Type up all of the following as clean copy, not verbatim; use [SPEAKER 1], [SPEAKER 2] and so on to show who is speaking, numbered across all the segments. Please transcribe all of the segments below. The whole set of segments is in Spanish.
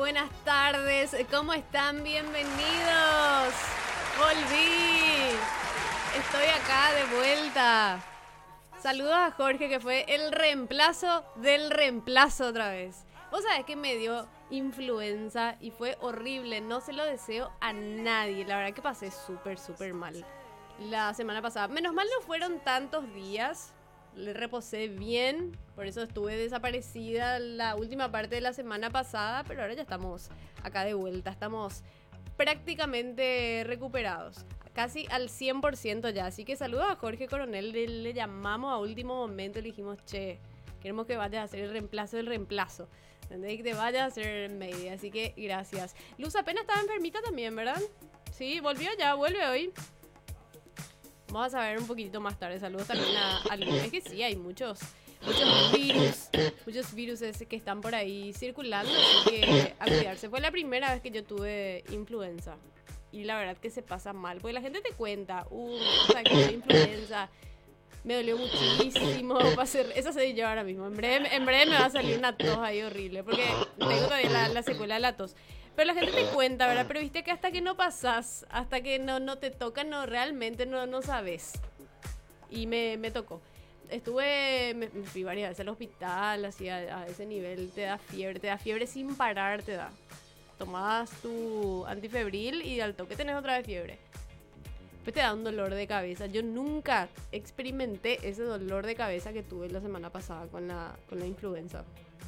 [SPEAKER 1] buenas tardes. ¿Cómo están? Bienvenidos. Volví. Estoy acá de vuelta. Saludos a Jorge, que fue el reemplazo del reemplazo otra vez. Vos sabés que me dio influenza y fue horrible. No se lo deseo a nadie. La verdad que pasé súper mal la semana pasada. Menos mal no fueron tantos días. Le reposé bien, por eso estuve desaparecida la última parte de la semana pasada, pero ahora ya estamos acá de vuelta, estamos prácticamente recuperados, casi al 100% ya, así que saludos a Jorge Coronel, le llamamos a último momento, le dijimos, che, queremos que vayas a hacer el reemplazo del reemplazo, ¿entendés? Que te vayas a hacer media, así que gracias. Luz apenas estaba enfermita también, ¿verdad? Sí, volvió ya, vuelve hoy. Vamos a saber un poquitito más tarde. Saludos también a Luz. Es que sí, hay muchos virus que están por ahí circulando, así que a cuidarse. Fue la primera vez que yo tuve influenza y la verdad que se pasa mal, porque la gente te cuenta, o sea, que tuve influenza, me dolió muchísimo, eso soy yo ahora mismo. En breve me va a salir una tos ahí horrible, porque tengo todavía la secuela de la tos. Pero la gente te cuenta, ¿verdad? Pero viste que hasta que no pasas, hasta que no te toca, realmente no sabes. Y me tocó. Me fui varias veces al hospital, así a ese nivel, te da fiebre sin parar, te da. Tomabas tu antifebril y al toque tenés otra vez fiebre. Después te da un dolor de cabeza. Yo nunca experimenté ese dolor de cabeza que tuve la semana pasada con la influenza.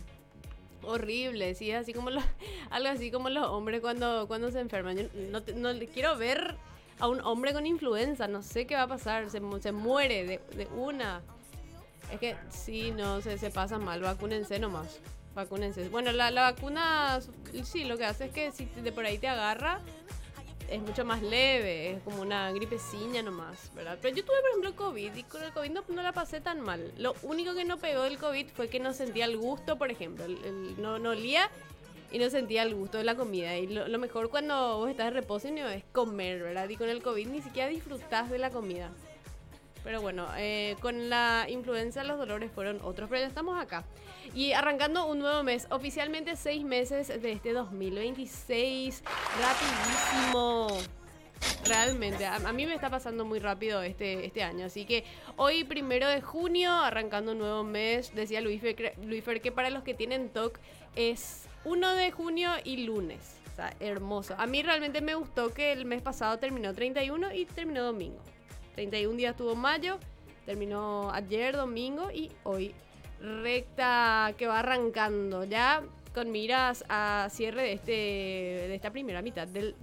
[SPEAKER 1] Horrible, sí, así como algo así como los hombres cuando se enferman. Yo no quiero ver a un hombre con influenza, no sé qué va a pasar, se muere de una. Es que sí, no, se pasa mal, vacúnense nomás, vacúnense. Bueno, la vacuna, sí, lo que hace es que si de por ahí te agarra, es mucho más leve, es como una gripecilla nomás, ¿verdad? Pero yo tuve, por ejemplo, COVID y con el COVID no la pasé tan mal. Lo único que no pegó del COVID fue que no sentía el gusto, por ejemplo. No olía y no sentía el gusto de la comida. Y lo mejor cuando vos estás de reposo no es comer, ¿verdad? Y con el COVID ni siquiera disfrutás de la comida. Pero bueno, con la influenza los dolores fueron otros, pero ya estamos acá. Y arrancando un nuevo mes, oficialmente 6 meses de este 2026. Rapidísimo. Realmente, a mí me está pasando muy rápido este año. Así que hoy, 1 de junio, arrancando un nuevo mes, decía Luisfer que para los que tienen TOC es 1 de junio y lunes. O sea, hermoso. A mí realmente me gustó que el mes pasado terminó 31 y terminó domingo. 31 días tuvo mayo, terminó ayer domingo y hoy recta que va arrancando ya con miras a cierre de esta primera mitad del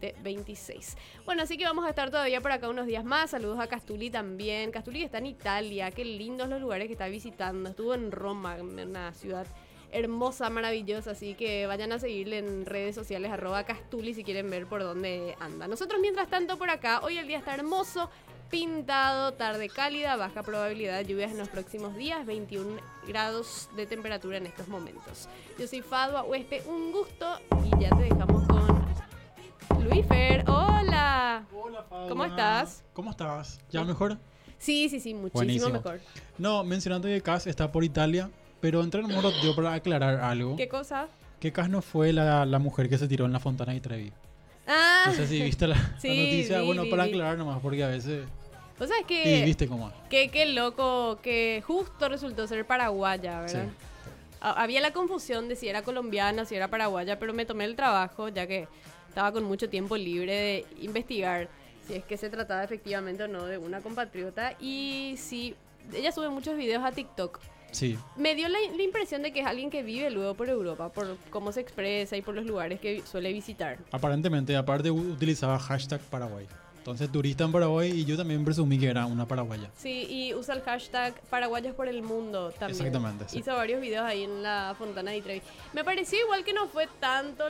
[SPEAKER 1] 2026. Bueno, así que vamos a estar todavía por acá unos días más. Saludos a Castuli también. Castuli está en Italia, qué lindos los lugares que está visitando. Estuvo en Roma, una ciudad hermosa, maravillosa, así que vayan a seguirle en redes sociales @Castuli si quieren ver por dónde anda. Nosotros mientras tanto por acá, hoy el día está hermoso, pintado, tarde cálida, baja probabilidad de lluvias en los próximos días, 21 grados de temperatura en estos momentos. Yo soy Fadwa Huespe, un gusto y ya te dejamos con Luisfer. Hola.
[SPEAKER 2] Hola, Fadwa.
[SPEAKER 1] ¿Cómo estás?
[SPEAKER 2] ¿Cómo estás? ¿Ya mejor?
[SPEAKER 1] Sí, muchísimo
[SPEAKER 2] Buenísimo.
[SPEAKER 1] mejor.
[SPEAKER 2] No, mencionando que Cas está por Italia, pero entré en modo yo para aclarar algo.
[SPEAKER 1] ¿Qué cosa?
[SPEAKER 2] Que Cas no fue la mujer que se tiró en la fontana de Trevi.
[SPEAKER 1] Ah.
[SPEAKER 2] No sé si viste la noticia. Bueno, para
[SPEAKER 1] vi.
[SPEAKER 2] aclarar nomás, porque a veces...
[SPEAKER 1] O sea, es que...
[SPEAKER 2] Y viste cómo.
[SPEAKER 1] Qué loco que justo resultó ser paraguaya, ¿verdad? Sí. Había la confusión de si era colombiana, si era paraguaya, pero me tomé el trabajo, ya que estaba con mucho tiempo libre, de investigar si es que se trataba efectivamente o no de una compatriota. Y sí, ella sube muchos videos a TikTok.
[SPEAKER 2] Sí.
[SPEAKER 1] Me dio la impresión de que es alguien que vive luego por Europa, por cómo se expresa y por los lugares que suele visitar.
[SPEAKER 2] Aparentemente, aparte utilizaba hashtag Paraguay. Entonces, turista en Paraguay, y yo también presumí que era una paraguaya.
[SPEAKER 1] Sí, y usa el hashtag paraguayos por el mundo también.
[SPEAKER 2] Exactamente, sí.
[SPEAKER 1] Hizo varios videos ahí en la Fontana di Trevi. Me pareció igual que no fue tanto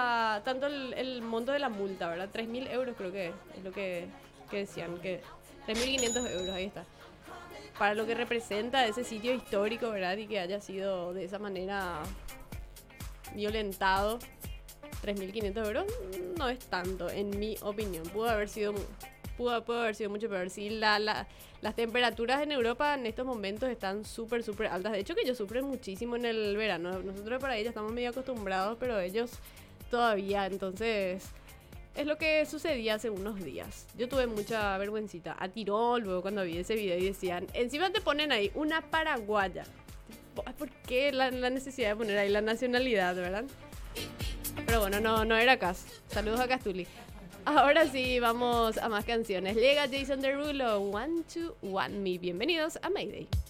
[SPEAKER 1] el monto de la multa, ¿verdad? 3.000 euros creo que es lo que decían, que 3.500 euros, ahí está. Para lo que representa ese sitio histórico, ¿verdad? Y que haya sido de esa manera violentado. 3.500 euros no es tanto, en mi opinión. Pudo haber sido pudo haber sido mucho peor. Sí, las temperaturas en Europa en estos momentos están súper, súper altas. De hecho, que ellos sufren muchísimo en el verano. Nosotros por ahí ya estamos medio acostumbrados, pero ellos todavía. Entonces, es lo que sucedía hace unos días. Yo tuve mucha vergüencita. A tirón luego cuando vi ese video y decían, encima te ponen ahí una paraguaya. ¿Por qué la necesidad de poner ahí la nacionalidad, verdad? Pero bueno, no era caso. Saludos a Castuli. Ahora sí, vamos a más canciones. Llega Jason Derulo, One to One Me. Bienvenidos a Mayday.